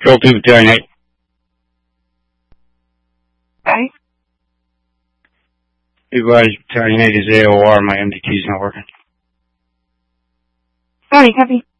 Control 2 Battalion 8. Okay. Advise Battalion 8 is AOR. My MDT is not working. Sorry, copy.